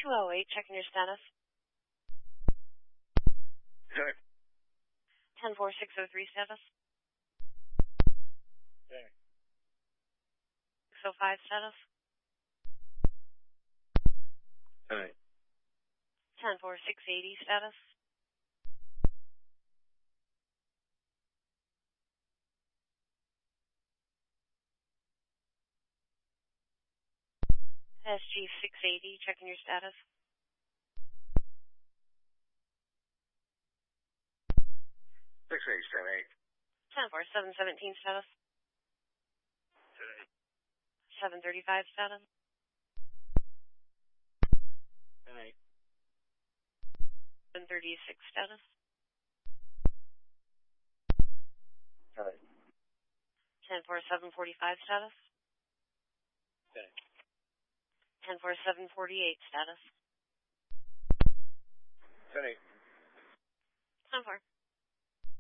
208, checking your status. Okay. 10-4-603 status. Okay. 605 status. Okay. 10-4-680 status. SG 680, checking your status. 6878. 10-4-717 status. Today. 735 status. Today. 736 status. Today. 10-4-745 status. Today. 10-4-748 status. Today. 10-4.